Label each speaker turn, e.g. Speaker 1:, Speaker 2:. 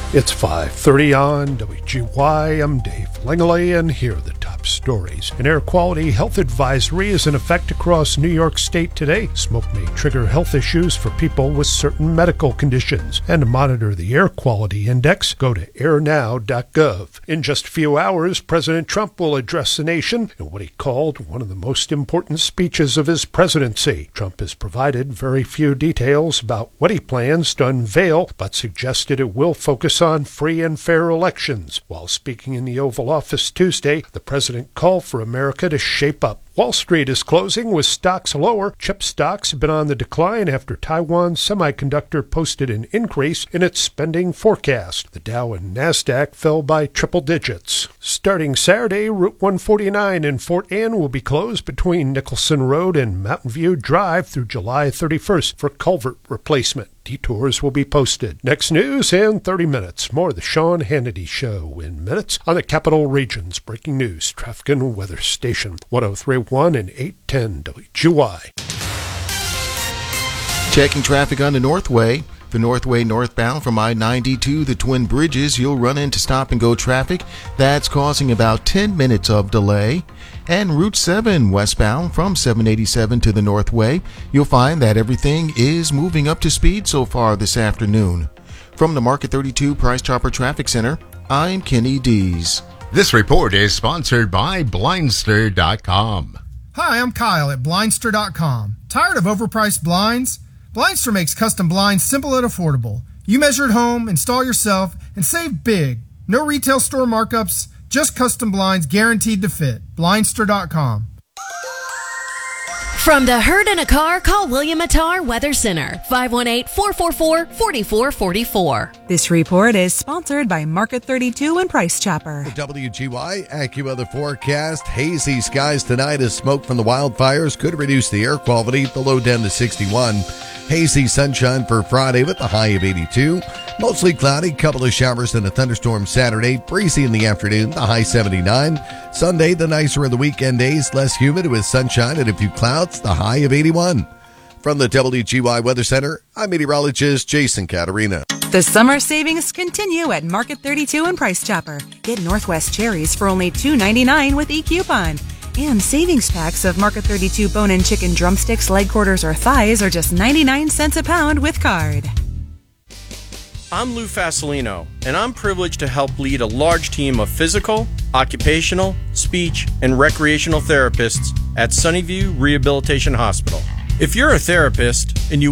Speaker 1: It's 5:30 on WGY. I'm Dave Langley, and here are the top stories. An air quality health advisory is in effect across New York State today. Smoke may trigger health issues for people with certain medical conditions. And to monitor the air quality index, go to airnow.gov. In just a few hours, President Trump will address the nation in what he called one of the most important speeches of his presidency. Trump has provided very few details about what he plans to unveil, but suggested it will focus on free and fair elections. While speaking in the Oval Office Tuesday, the president called for America to shape up. Wall Street is closing with stocks lower. Chip stocks have been on the decline after Taiwan Semiconductor posted an increase in its spending forecast. The Dow and Nasdaq fell by triple digits. Starting Saturday, Route 149 in Fort Anne will be closed between Nicholson Road and Mountain View Drive through July 31st for culvert replacement. Detours will be posted. Next news in 30 minutes. More of the Sean Hannity Show in minutes on the Capital Region's breaking news, traffic and weather station. 103.1 and 810 WGY.
Speaker 2: Checking traffic on the Northway. The Northway northbound from I-90 to the Twin Bridges, you'll run into stop-and-go traffic. That's causing about 10 minutes of delay. And Route 7 westbound from 787 to the Northway, you'll find that everything is moving up to speed so far this afternoon. From the Market 32 Price Chopper Traffic Center, I'm Kenny Dees.
Speaker 3: This report is sponsored by Blindster.com.
Speaker 4: Hi, I'm Kyle at Blindster.com. Tired of overpriced blinds? Blindster makes custom blinds simple and affordable. You measure at home, install yourself, and save big. No retail store markups, just custom blinds guaranteed to fit. Blindster.com.
Speaker 5: From the herd in a car, call William Attar Weather Center, 518-444-4444.
Speaker 6: This report is sponsored by Market 32 and Price Chopper.
Speaker 7: WGY AccuWeather forecast. Hazy skies tonight as smoke from the wildfires could reduce the air quality, the low down to 61. Hazy sunshine for Friday with a high of 82. Mostly cloudy, couple of showers and a thunderstorm Saturday. Breezy in the afternoon, the high 79. Sunday, the nicer of the weekend days, less humid with sunshine and a few clouds, the high of 81. From the WGY Weather Center, I'm meteorologist Jason Caterina.
Speaker 6: The summer savings continue at Market 32 and Price Chopper. Get Northwest cherries for only $2.99 with e-coupon. And savings packs of Market 32 bone-in chicken drumsticks, leg quarters, or thighs are just 99 cents a pound with card.
Speaker 8: I'm Lou Fasolino, and I'm privileged to help lead a large team of physical, occupational, speech, and recreational therapists at Sunnyview Rehabilitation Hospital. If you're a therapist and you